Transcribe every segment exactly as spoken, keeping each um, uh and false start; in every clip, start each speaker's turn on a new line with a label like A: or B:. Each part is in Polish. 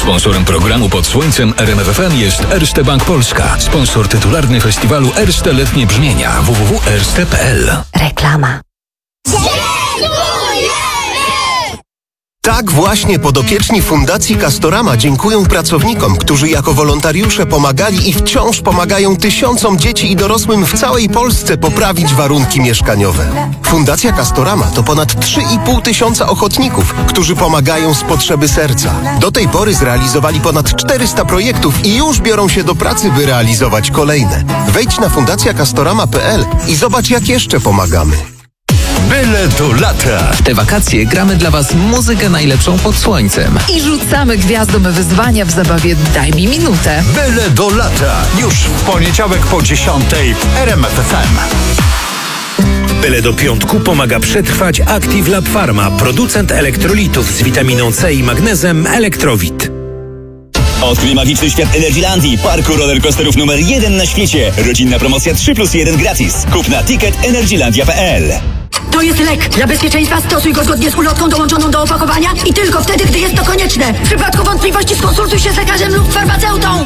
A: Sponsorem programu Pod Słońcem R M F F M jest Erste Bank Polska. Sponsor tytularny festiwalu Erste Letnie Brzmienia w w w kropka erste kropka p l.
B: Reklama.
C: Tak właśnie podopieczni Fundacji Castorama dziękują pracownikom, którzy jako wolontariusze pomagali i wciąż pomagają tysiącom dzieci i dorosłym w całej Polsce poprawić warunki mieszkaniowe. Fundacja Castorama to ponad trzy i pół tysiąca ochotników, którzy pomagają z potrzeby serca. Do tej pory zrealizowali ponad czterysta projektów i już biorą się do pracy, by realizować kolejne. Wejdź na fundacja castorama kropka p l i zobacz, jak jeszcze pomagamy.
D: Byle do lata.
E: W te wakacje gramy dla Was muzykę najlepszą pod słońcem.
B: I rzucamy gwiazdom wyzwania w zabawie Daj mi minutę.
D: Byle do lata. Już w poniedziałek po dziesiątej w R M F F M.
F: Byle do piątku pomaga przetrwać Active Lab Pharma, producent elektrolitów z witaminą C i magnezem Elektrowit.
G: Odkryj magiczny świat Energylandii, parku rollercoasterów numer jeden na świecie. Rodzinna promocja trzy plus jeden gratis. Kup na ticket energylandia kropka p l.
H: To jest lek. Dla bezpieczeństwa stosuj go zgodnie z ulotką dołączoną do opakowania i tylko wtedy, gdy jest to konieczne. W przypadku wątpliwości skonsultuj się z lekarzem lub farmaceutą.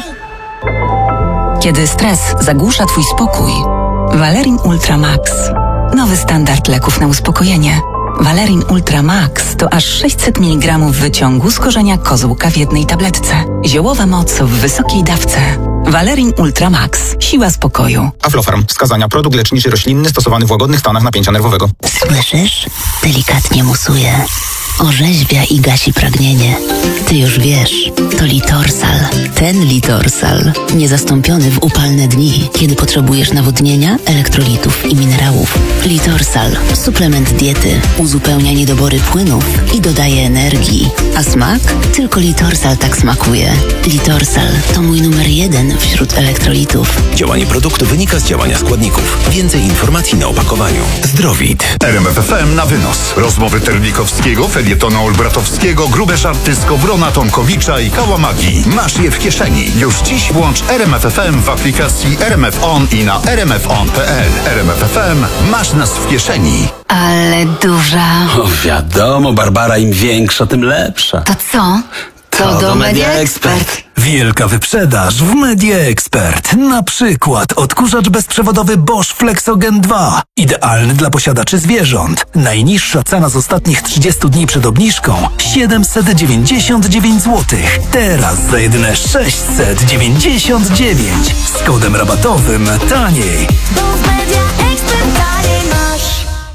I: Kiedy stres zagłusza Twój spokój, Valerin Ultra Max. Nowy standard leków na uspokojenie. Valerin Ultra Max to aż sześćset miligramów wyciągu z korzenia kozłka w jednej tabletce. Ziołowa moc w wysokiej dawce. Valerin Ultra Max. Siła spokoju.
J: Aflofarm. Wskazania. Produkt leczniczy roślinny stosowany w łagodnych stanach napięcia nerwowego.
K: Słyszysz? Delikatnie musuje. Orzeźwia i gasi pragnienie. Ty już wiesz, to Litorsal. Ten Litorsal. Niezastąpiony w upalne dni, kiedy potrzebujesz nawodnienia, elektrolitów i minerałów. Litorsal. Suplement diety. Uzupełnia niedobory płynów i dodaje energii. A smak? Tylko Litorsal tak smakuje. Litorsal to mój numer jeden wśród elektrolitów.
L: Działanie produktu wynika z działania składników. Więcej informacji na opakowaniu. Zdrowit.
D: R M F F M na wynos. Rozmowy Terlikowskiego, felietona Olbratowskiego, grube żarty Skowrona, Tomkowicza i Kałamagi. Masz je w kieszeni. Już dziś włącz R M F F M w aplikacji R M F On i na r m f on kropka p l. R M F F M. Masz nas w kieszeni.
B: Ale duża.
L: O, wiadomo, Barbara, im większa, tym lepsza.
B: To co? To,
L: to
B: do,
L: do
B: Media
L: Media
B: Expert.
L: Expert.
M: Wielka wyprzedaż w Media Expert. Na przykład odkurzacz bezprzewodowy Bosch Flexogen dwa. Idealny dla posiadaczy zwierząt. Najniższa cena z ostatnich trzydziestu dni przed obniżką siedemset dziewięćdziesiąt dziewięć złotych. Teraz za jedyne sześćset dziewięćdziesiąt dziewięć. Z kodem rabatowym taniej.
H: Bo w Media Expert taniej masz.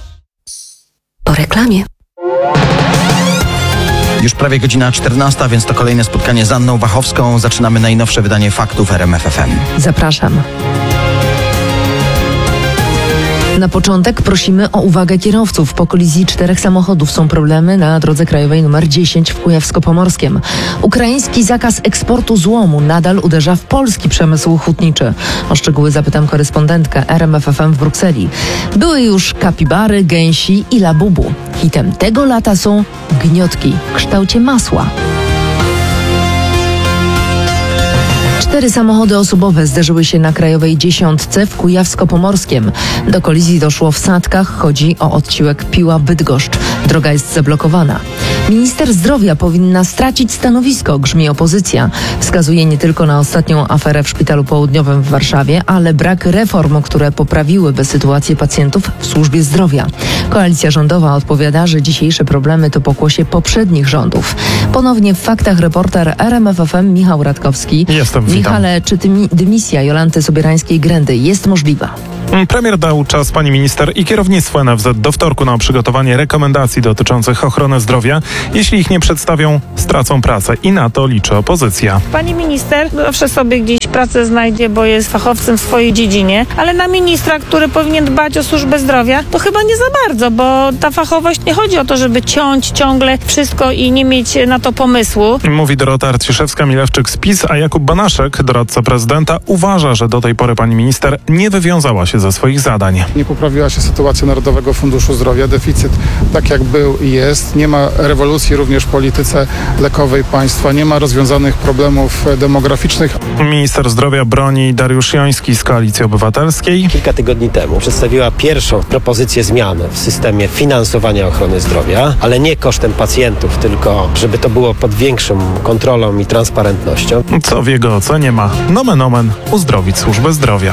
B: Po reklamie.
J: Już prawie godzina czternasta, więc to kolejne spotkanie z Anną Wachowską. Zaczynamy najnowsze wydanie faktów R M F F M.
N: Zapraszam. Na początek prosimy o uwagę kierowców. Po kolizji czterech samochodów są problemy na drodze krajowej nr dziesięć w Kujawsko-Pomorskiem. Ukraiński zakaz eksportu złomu nadal uderza w polski przemysł hutniczy. O szczegóły zapytam korespondentkę R M F F M w Brukseli. Były już kapibary, gęsi i labubu. Hitem tego lata są gniotki w kształcie masła. Cztery samochody osobowe zderzyły się na krajowej dziesiątce w Kujawsko-Pomorskiem. Do kolizji doszło w Sadkach. Chodzi o odcinek Piła-Bydgoszcz. Droga jest zablokowana. Minister zdrowia powinna stracić stanowisko, grzmi opozycja. Wskazuje nie tylko na ostatnią aferę w Szpitalu Południowym w Warszawie, ale brak reform, które poprawiłyby sytuację pacjentów w służbie zdrowia. Koalicja rządowa odpowiada, że dzisiejsze problemy to pokłosie poprzednich rządów. Ponownie w faktach reporter R M F F M Michał Radkowski.
O: Jestem, witam.
N: Michale, czy tymi, dymisja Jolanty Sobierańskiej-Grendy jest możliwa?
O: Premier dał czas pani minister i kierownictwu N F Z do wtorku na przygotowanie rekomendacji dotyczących ochrony zdrowia. Jeśli ich nie przedstawią, stracą pracę i na to liczy opozycja.
P: Pani minister zawsze sobie gdzieś pracę znajdzie, bo jest fachowcem w swojej dziedzinie, ale na ministra, który powinien dbać o służbę zdrowia, to chyba nie za bardzo, bo ta fachowość nie chodzi o to, żeby ciąć ciągle wszystko i nie mieć na to pomysłu.
O: Mówi Dorota Arciszewska-Milewczyk z PiS, a Jakub Banaszek Dworek, doradca prezydenta, uważa, że do tej pory pani minister nie wywiązała się ze swoich zadań.
Q: Nie poprawiła się sytuacja Narodowego Funduszu Zdrowia. Deficyt tak jak był i jest. Nie ma rewolucji również w polityce lekowej państwa. Nie ma rozwiązanych problemów demograficznych.
O: Minister zdrowia broni Dariusz Joński z Koalicji Obywatelskiej.
R: Kilka tygodni temu przedstawiła pierwszą propozycję zmian w systemie finansowania ochrony zdrowia, ale nie kosztem pacjentów, tylko żeby to było pod większą kontrolą i transparentnością.
O: Co w jego ocenie ma nomen omen uzdrowić służbę zdrowia.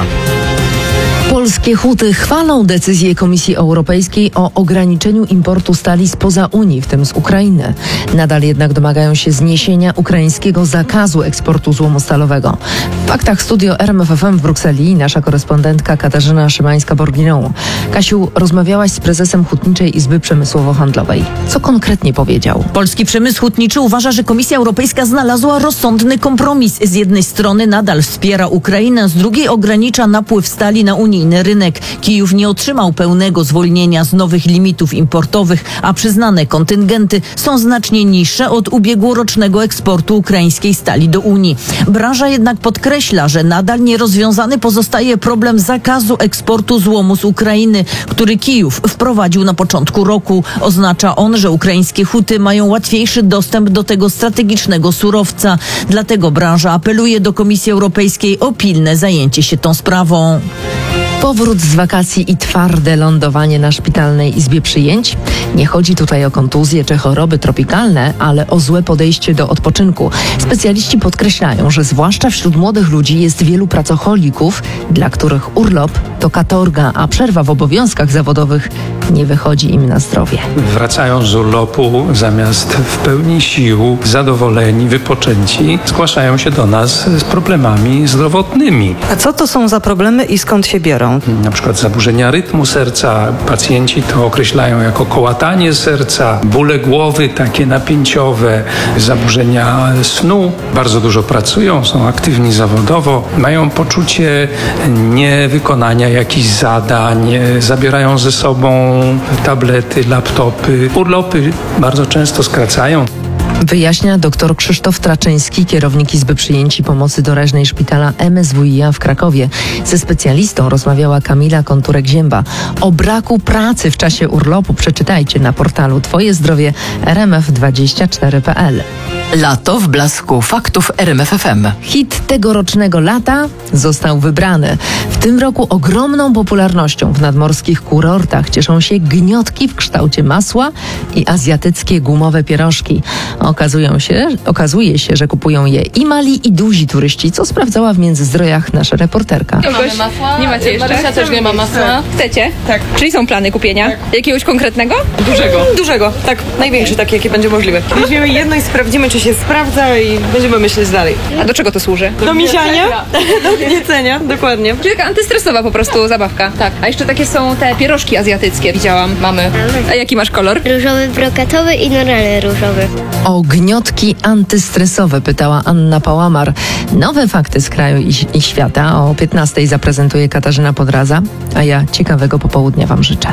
N: Polskie huty chwalą decyzję Komisji Europejskiej o ograniczeniu importu stali spoza Unii, w tym z Ukrainy. Nadal jednak domagają się zniesienia ukraińskiego zakazu eksportu złomu stalowego. W faktach studio R M F F M w Brukseli nasza korespondentka Katarzyna Szymańska-Borginą. Kasiu, rozmawiałaś z prezesem Hutniczej Izby Przemysłowo-Handlowej. Co konkretnie powiedział?
S: Polski przemysł hutniczy uważa, że Komisja Europejska znalazła rozsądny kompromis. Z jednej strony nadal wspiera Ukrainę, z drugiej ogranicza napływ stali na Unię. Rynek. Kijów nie otrzymał pełnego zwolnienia z nowych limitów importowych, a przyznane kontyngenty są znacznie niższe od ubiegłorocznego eksportu ukraińskiej stali do Unii. Branża jednak podkreśla, że nadal nierozwiązany pozostaje problem zakazu eksportu złomu z Ukrainy, który Kijów wprowadził na początku roku. Oznacza on, że ukraińskie huty mają łatwiejszy dostęp do tego strategicznego surowca. Dlatego branża apeluje do Komisji Europejskiej o pilne zajęcie się tą sprawą.
N: Powrót z wakacji i twarde lądowanie na szpitalnej izbie przyjęć? Nie chodzi tutaj o kontuzje czy choroby tropikalne, ale o złe podejście do odpoczynku. Specjaliści podkreślają, że zwłaszcza wśród młodych ludzi jest wielu pracocholików, dla których urlop to katorga, a przerwa w obowiązkach zawodowych nie wychodzi im na zdrowie.
T: Wracają z urlopu, zamiast w pełni sił, zadowoleni, wypoczęci, zgłaszają się do nas z problemami zdrowotnymi.
U: A co to są za problemy i skąd się biorą?
T: Na przykład zaburzenia rytmu serca. Pacjenci to określają jako kołatanie serca, bóle głowy takie napięciowe, zaburzenia snu. Bardzo dużo pracują, są aktywni zawodowo, mają poczucie niewykonania jakichś zadań, zabierają ze sobą tablety, laptopy. Urlopy bardzo często skracają.
N: Wyjaśnia dr Krzysztof Traczyński, kierownik Izby Przyjęć i Pomocy Doraźnej Szpitala M S W i A w Krakowie. Ze specjalistą rozmawiała Kamila Konturek-Zięba. O braku pracy w czasie urlopu przeczytajcie na portalu twoje zdrowie R M F dwadzieścia cztery kropka p l.
B: Lato w blasku faktów R M F F M.
N: Hit tegorocznego lata został wybrany. W tym roku ogromną popularnością w nadmorskich kurortach cieszą się gniotki w kształcie masła i azjatyckie gumowe pierożki. Okazują się, okazuje się, że kupują je i mali, i duzi turyści, co sprawdzała w Międzyzdrojach nasza reporterka.
V: Mamy masła? Nie macie jeszcze? Marysia też nie ma masła. Chcecie? Tak. Czyli są plany kupienia? Tak. Jakiegoś konkretnego?
W: Dużego.
V: Dużego, tak.
W: Największy taki, jaki będzie możliwy. Weźmiemy jedno i sprawdzimy, czy się sprawdza i będziemy myśleć dalej.
V: A do czego to służy?
W: Do misiania? Do gniecenia, dokładnie.
V: Czyli taka antystresowa po prostu zabawka. Tak. A jeszcze takie są te pierożki azjatyckie, widziałam, mamy. A jaki masz kolor?
X: Różowy, brokatowy i normalny różowy.
N: O gniotki antystresowe pytała Anna Pałamar. Nowe fakty z kraju i, i świata o piętnastej zaprezentuje Katarzyna Podraza, a ja ciekawego popołudnia wam życzę.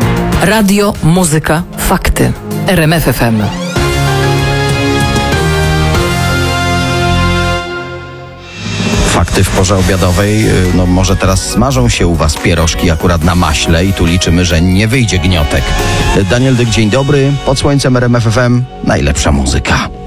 B: Radio, muzyka, fakty. R M F F M.
J: Fakty w porze obiadowej. No może teraz smażą się u was pierożki akurat na maśle i tu liczymy, że nie wyjdzie gniotek. Daniel Dyk, dzień dobry. Pod słońcem R M F F M najlepsza muzyka.